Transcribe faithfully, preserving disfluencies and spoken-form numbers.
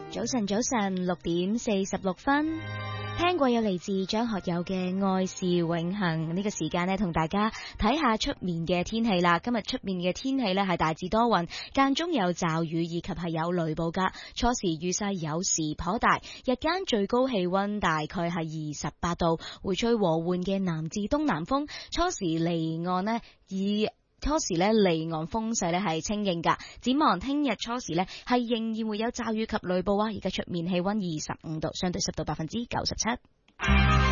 早晨，早晨，六點四十六分，聽過有嚟自張學友嘅《愛是永恆》呢個時間呢，同大家睇下出面嘅天氣啦。今日出面嘅天氣呢係大致多雲，間中有驟雨以及係有雷暴噶。初時雨勢有時頗大，日間最高氣溫大概係二十八度，會吹和緩嘅南至東南風。初時離岸呢以初時咧離岸風勢咧係清勁噶，展望聽日初時咧係仍然會有驟雨及雷暴啊！而家出面氣溫二十五度，相對濕度百分之九十七。